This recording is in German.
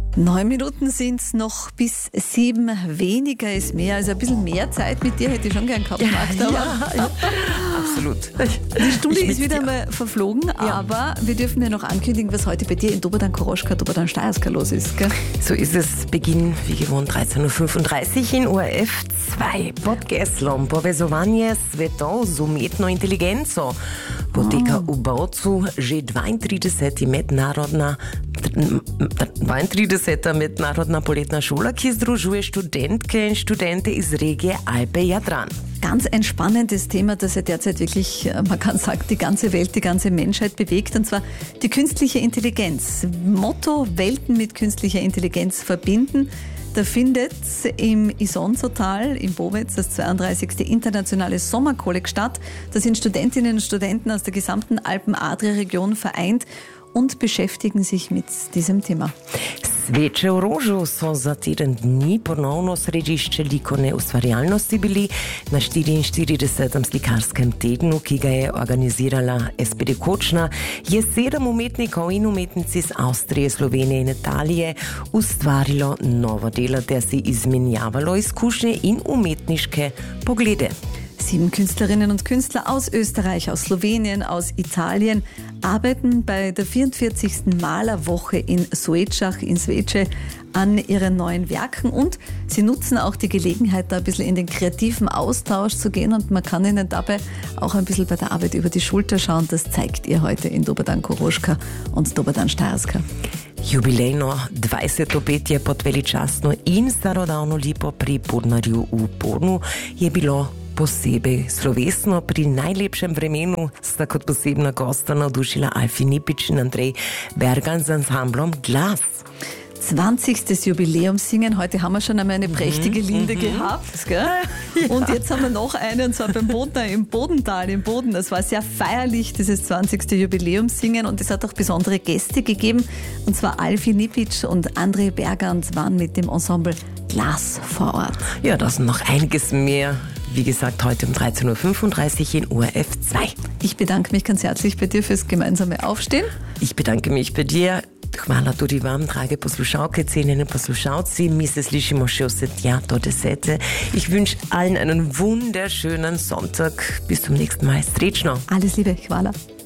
9 Minuten sind es noch bis 7. Weniger ist mehr. Also ein bisschen mehr Zeit mit dir hätte ich schon gern gehabt, Magda. Ja, absolut. Die Stunde ist wieder mal verflogen, aber wir dürfen ja noch ankündigen, was heute bei dir in Dobodan Koroschka, Dobodan Steierska los ist. Gell? So ist es. Beginn wie gewohnt 13.35 Uhr in ORF 2. Podgesslom, povezovanje svetov z umetno inteligenco. Poteka v Bovcu že 32. mednarodna poletna šola, ki združuje študentke in študente iz regije Alpe-Jadran. Ganz ein spannendes Thema, das ja derzeit wirklich, man kann sagen, die ganze Welt, die ganze Menschheit bewegt, und zwar die künstliche Intelligenz. Motto: Welten mit künstlicher Intelligenz verbinden. Da findet im Isonzotal in Bovec das 32. internationale Sommerkolleg statt. Da sind Studentinnen und Studenten aus der gesamten Alpen-Adria-Region vereint und beschäftigen sich mit diesem Thema. Sveče v Rožu so za teden dni ponovno središče likovne ustvarjalnosti bili na 44. slikarskem tednu, ki ga je organizirala SPD Kočna, je 7 umetnikov in umetnic iz Avstrije, Slovenije in Italije ustvarilo novo delo ter si izmenjavalo izkušnje in umetniške poglede. 7 Künstlerinnen und Künstler aus Österreich, aus Slowenien, aus Italien arbeiten bei der 44. Malerwoche in Soetschach in Sveča an ihren neuen Werken, und sie nutzen auch die Gelegenheit, da ein bisschen in den kreativen Austausch zu gehen, und man kann ihnen dabei auch ein bisschen bei der Arbeit über die Schulter schauen. Das zeigt ihr heute in Dobodan Koroška und Dobodan Steierska. Jubilejno 25. pod veličastno in starodavno lipo pri Podnarju v Podnu je bilo posebej slovesno. Pri najlepšem vremenu sta kot posebna gosta navdušila Alfi Nipič in Andrej Bergan z Ensemblom Glas. 20. Jubiläumssingen. Heute haben wir schon einmal eine prächtige Linde gehabt. Gell? Ja. Und jetzt haben wir noch eine, und zwar beim Bodner im Bodental, im Boden. Das war sehr feierlich, dieses 20. Jubiläumssingen, und es hat auch besondere Gäste gegeben. Und zwar Alfi Nipic und Andrej Bergant waren mit dem Ensemble Glas vor Ort. Ja, das und noch einiges mehr. Wie gesagt, heute um 13.35 Uhr in ORF 2. Ich bedanke mich ganz herzlich bei dir fürs gemeinsame Aufstehen. Ich bedanke mich bei dir. Hvala tudi vam, drage poslušalke, cenjene poslušalci. Mi se slišimo še vse tja do 10. Ich wünsche allen einen wunderschönen Sonntag. Bis zum nächsten Mal. Srečno. Alles Liebe, hvala.